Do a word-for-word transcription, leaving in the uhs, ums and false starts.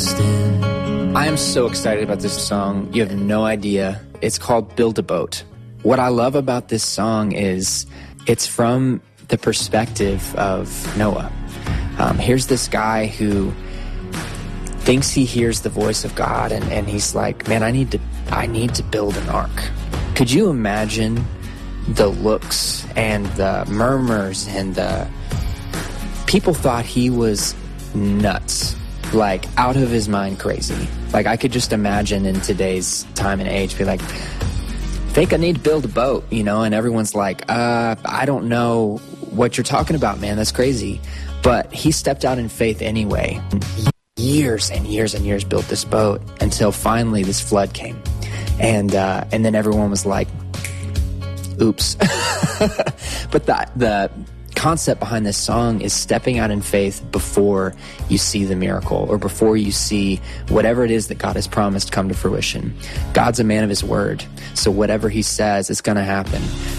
stand. I am so excited about this song. You have no idea. It's called Build a Boat. What I love about this song is it's from the perspective of Noah. Um, here's this guy who thinks he hears the voice of God, and, and he's like, man, I need to, I need to build an ark. Could you imagine the looks and the murmurs and the people thought he was nuts, like out of his mind crazy. Like I could just imagine in today's time and age, be like, think I need to build a boat, you know, and everyone's like, uh, I don't know what you're talking about, man, that's crazy. But he stepped out in faith anyway. Years and years and years built this boat until finally this flood came. And uh, and then everyone was like, oops. But the, the concept behind this song is stepping out in faith before you see the miracle or before you see whatever it is that God has promised come to fruition. God's a man of his word. So whatever he says is going to happen.